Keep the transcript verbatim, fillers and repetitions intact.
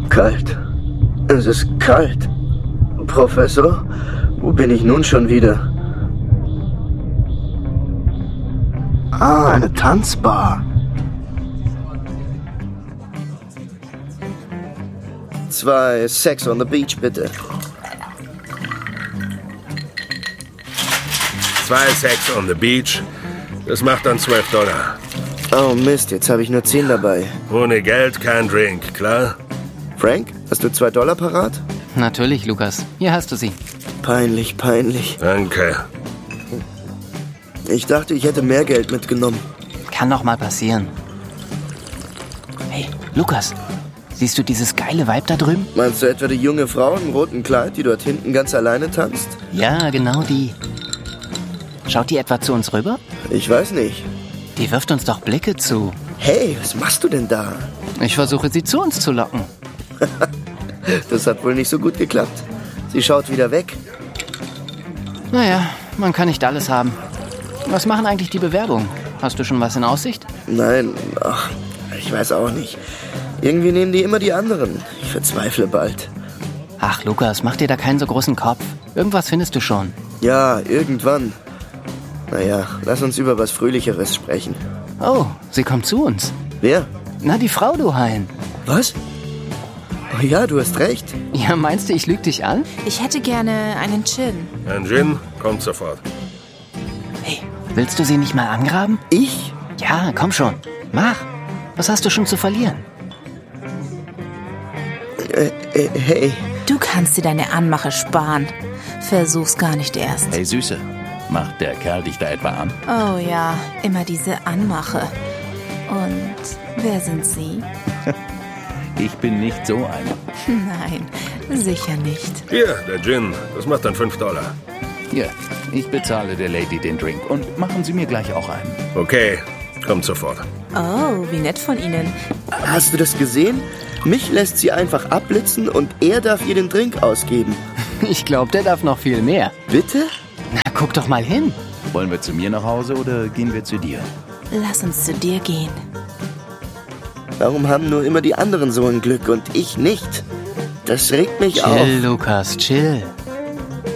Kalt. Es ist kalt. Professor, wo bin ich nun schon wieder? Ah, eine Tanzbar. Zwei Sex on the Beach, bitte. Zwei Sex on the Beach. Das macht dann zwölf Dollar. Oh Mist, jetzt habe ich nur zehn dabei. Ohne Geld kein Drink, klar? Frank, hast du zwei Dollar parat? Natürlich, Lukas. Hier hast du sie. Peinlich, peinlich. Danke. Ich dachte, ich hätte mehr Geld mitgenommen. Kann doch mal passieren. Hey, Lukas. Siehst du dieses geile Weib da drüben? Meinst du etwa die junge Frau im roten Kleid, die dort hinten ganz alleine tanzt? Ja, genau die. Schaut die etwa zu uns rüber? Ich weiß nicht. Die wirft uns doch Blicke zu. Hey, was machst du denn da? Ich versuche, sie zu uns zu locken. Das hat wohl nicht so gut geklappt. Sie schaut wieder weg. Naja, man kann nicht alles haben. Was machen eigentlich die Bewerbungen? Hast du schon was in Aussicht? Nein, ach, ich weiß auch nicht. Irgendwie nehmen die immer die anderen. Ich verzweifle bald. Ach, Lukas, mach dir da keinen so großen Kopf. Irgendwas findest du schon. Ja, irgendwann. Naja, lass uns über was Fröhlicheres sprechen. Oh, sie kommt zu uns. Wer? Na, die Frau, du Hein. Was? Oh ja, du hast recht. Ja, meinst du, ich lüge dich an? Ich hätte gerne einen Gin. Ein Gin kommt sofort. Hey, willst du sie nicht mal angraben? Ich? Ja, komm schon. Mach. Was hast du schon zu verlieren? Äh, äh, hey. Du kannst dir deine Anmache sparen. Versuch's gar nicht erst. Hey, Süße. Macht der Kerl dich da etwa an? Oh ja, immer diese Anmache. Und wer sind Sie? Ich bin nicht so einer. Nein, sicher nicht. Hier, der Gin. Das macht dann fünf Dollar. Hier, ich bezahle der Lady den Drink und machen Sie mir gleich auch einen. Okay, kommt sofort. Oh, wie nett von Ihnen. Hast du das gesehen? Mich lässt sie einfach abblitzen und er darf ihr den Drink ausgeben. Ich glaube, der darf noch viel mehr. Bitte? Na, guck doch mal hin. Wollen wir zu mir nach Hause oder gehen wir zu dir? Lass uns zu dir gehen. Warum haben nur immer die anderen so ein Glück und ich nicht? Das regt mich auf. Chill, Lukas, chill.